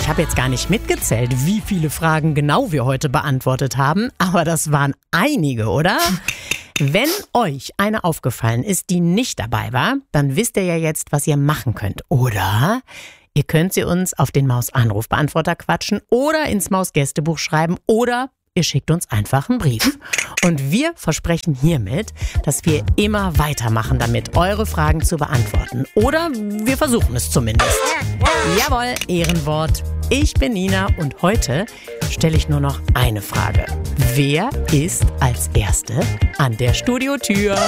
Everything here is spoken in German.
Ich habe jetzt gar nicht mitgezählt, wie viele Fragen genau wir heute beantwortet haben, aber das waren einige, oder? Wenn euch eine aufgefallen ist, die nicht dabei war, dann wisst ihr ja jetzt, was ihr machen könnt, oder? Ihr könnt sie uns auf den Maus-Anrufbeantworter quatschen oder ins Maus-Gästebuch schreiben oder ihr schickt uns einfach einen Brief. Und wir versprechen hiermit, dass wir immer weitermachen, damit eure Fragen zu beantworten. Oder wir versuchen es zumindest. Jawohl, Ehrenwort. Ich bin Nina und heute stelle ich nur noch eine Frage. Wer ist als Erste an der Studiotür?